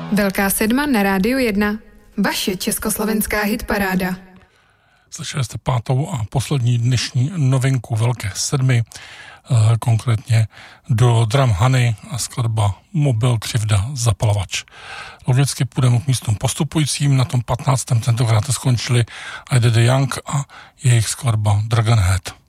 Velká sedma na Rádiu 1. Vaše československá hitparáda. Slyšeli jste pátou a poslední dnešní novinku Velké sedmi, konkrétně do Drum Honey a skladba Mobil křivda zapalovač. Logicky půjdeme k místům postupujícím, na tom 15. tentokrát skončili I Did the Young a jejich skladba Dragonhead.